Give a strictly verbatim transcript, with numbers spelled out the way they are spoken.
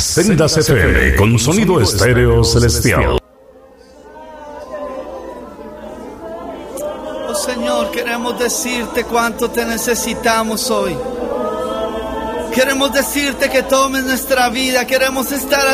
Sendas F M con sonido estéreo celestial. Oh Señor, queremos decirte cuánto te necesitamos hoy. Queremos decirte que tomes nuestra vida, queremos estar